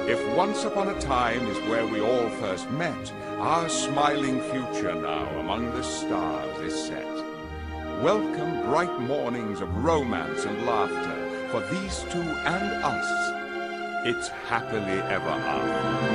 If once upon a time is where we all first met, our smiling future now among the stars is set. Welcome bright mornings of romance and laughter for these two and us. It's happily ever after.